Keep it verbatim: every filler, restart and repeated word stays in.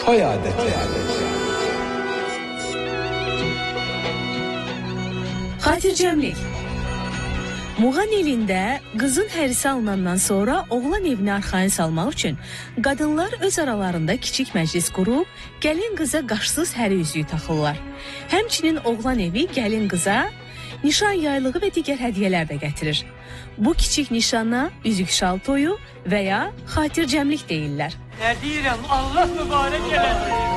toy adeti yani. Xatircəmlik. Muğan elində qızın hərisi alınandan sonra oğlan evini arxayın salmaq üçün qadınlar öz aralarında kiçik məclis qurub, gəlin qıza qaşsız həri üzüyü taxırlar. Həmçinin oğlan evi gəlin qıza nişan yaylığı və digər hədiyyələr də gətirir. Bu kiçik nişana üzük şal toyu və ya xatircəmlik deyirlər. Nə deyirəm, Allah mübarək eləsin.